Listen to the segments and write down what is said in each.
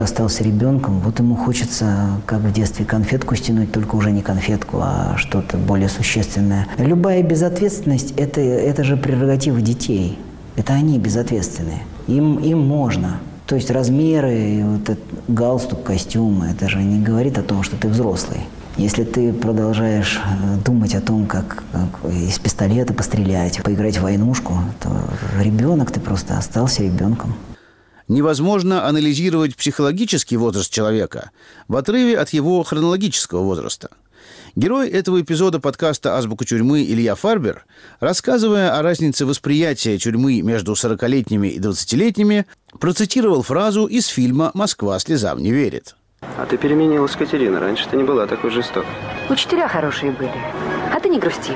Остался ребенком, вот ему хочется, как в детстве, конфетку стянуть, только уже не конфетку, а что-то более существенное. Любая безответственность – это же прерогатива детей. Это они безответственные. Им можно. То есть размеры, вот этот галстук, костюм – это же не говорит о том, что ты взрослый. Если ты продолжаешь думать о том, как из пистолета пострелять, поиграть в войнушку, то ребенок, ты просто остался ребенком. Невозможно анализировать психологический возраст человека в отрыве от его хронологического возраста. Герой этого эпизода подкаста «Азбука тюрьмы» Илья Фарбер, рассказывая о разнице восприятия тюрьмы между 40-летними и 20-летними, процитировал фразу из фильма «Москва слезам не верит». А ты переменилась, Катерина. Раньше ты не была такой жестокой. Учителя хорошие были. А ты не грусти.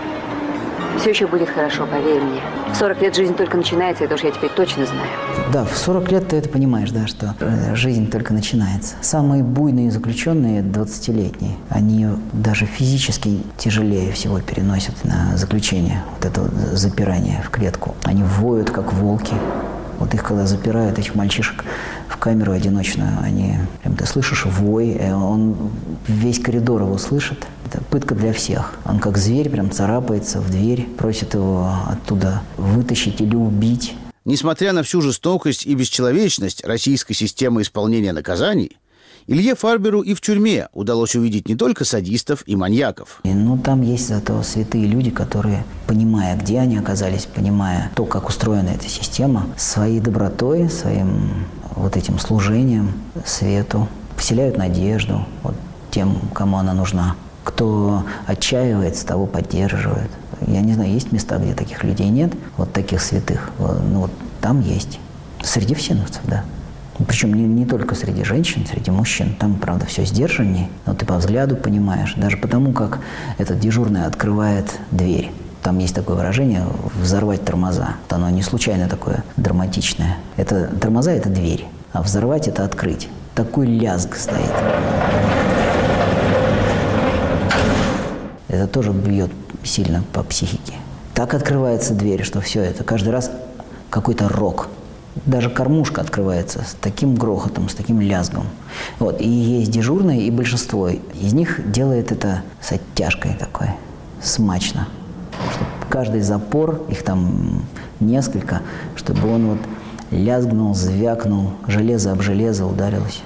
Все еще будет хорошо, поверь мне. В 40 лет жизнь только начинается, это уж я теперь точно знаю. Да, в 40 лет ты это понимаешь, да, что жизнь только начинается. Самые буйные заключенные 20-летние, они даже физически тяжелее всего переносят на заключение, вот это вот запирание в клетку. Они воют, как волки. Вот их, когда запирают, этих мальчишек, в камеру одиночную, они, прям ты слышишь вой, он весь коридор его слышит. Это пытка для всех. Он как зверь прям царапается в дверь, просит его оттуда вытащить или убить. Несмотря на всю жестокость и бесчеловечность российской системы исполнения наказаний, Илье Фарберу и в тюрьме удалось увидеть не только садистов и маньяков. Но там есть зато святые люди, которые, понимая, где они оказались, понимая то, как устроена эта система, своей добротой, своим вот этим служением свету вселяют надежду вот тем, кому она нужна. Кто отчаивается, того поддерживает. Я не знаю, есть места, где таких людей нет, вот таких святых. Ну вот там есть. Среди всеновцев, да. Причем не только среди женщин, среди мужчин. Там, правда, все сдержаннее, но ты по взгляду понимаешь. Даже потому, как этот дежурный открывает дверь. Там есть такое выражение «взорвать тормоза». Оно не случайно такое драматичное. Это тормоза – это дверь, а взорвать – это открыть. Такой лязг стоит. Это тоже бьет сильно по психике. Так открывается дверь, что все это каждый раз какой-то рок. Даже кормушка открывается с таким грохотом, с таким лязгом. Вот. И есть дежурные, и большинство из них делает это с оттяжкой такой, смачно. Чтобы каждый запор, их там несколько, чтобы он вот лязгнул, звякнул, железо об железо ударилось.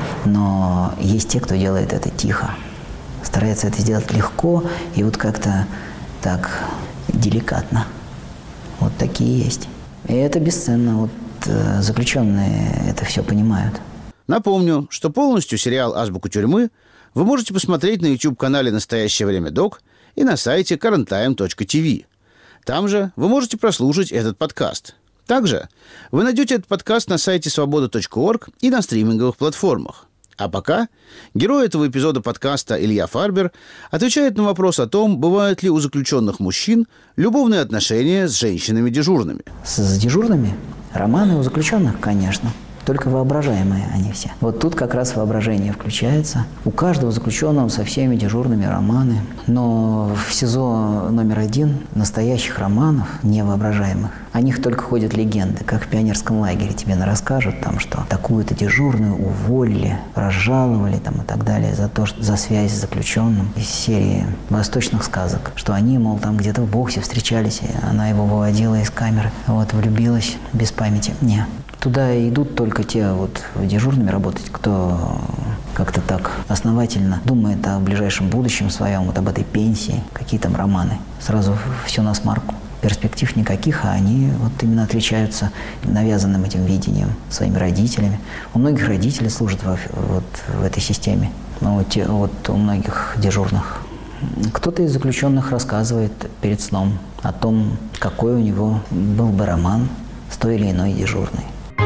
Но есть те, кто делает это тихо. Старается это сделать легко и вот как-то так деликатно. Вот такие есть. И это бесценно. Вот заключенные это все понимают. Напомню, что полностью сериал «Азбуку тюрьмы» вы можете посмотреть на YouTube-канале «Настоящее время ДОК» и на сайте currenttime.tv. Там же вы можете прослушать этот подкаст. Также вы найдете этот подкаст на сайте свобода.орг и на стриминговых платформах. А пока герой этого эпизода подкаста Илья Фарбер отвечает на вопрос о том, бывают ли у заключенных мужчин любовные отношения с женщинами-дежурными. С дежурными? Романы у заключенных, конечно. Только воображаемые они все. Вот тут как раз воображение включается. У каждого заключенного со всеми дежурными романы. Но в СИЗО номер 1 настоящих романов, невоображаемых, о них только ходят легенды. Как в пионерском лагере тебе расскажут, там, что такую-то дежурную уволили, разжаловали там, и так далее за связь с заключенным. Из серии восточных сказок. Что они, мол, там где-то в боксе встречались, и она его выводила из камеры. Вот, влюбилась без памяти. Не. Туда идут только те вот дежурными работать, кто как-то так основательно думает о ближайшем будущем своем, вот об этой пенсии, какие там романы. Сразу все на смарку. Перспектив никаких, а они вот именно отличаются навязанным этим видением своими родителями. У многих родителей служат вот в этой системе, но вот у многих дежурных. Кто-то из заключенных рассказывает перед сном о том, какой у него был бы роман с той или иной дежурной.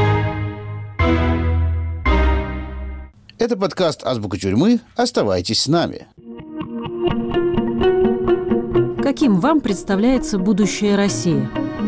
Это подкаст «Азбука тюрьмы». Оставайтесь с нами. Каким вам представляется будущее России?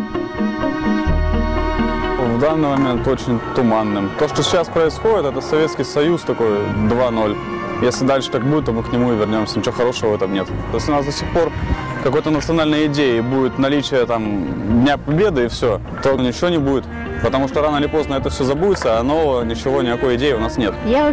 В данный момент очень туманным. То, что сейчас происходит, это Советский Союз такой 2.0. Если дальше так будет, то мы к нему и вернемся. Ничего хорошего в этом нет. Если у нас до сих пор какой-то национальной идеи будет наличие там Дня Победы и все, то ничего не будет. Потому что рано или поздно это все забудется, а нового ничего, никакой идеи у нас нет. Я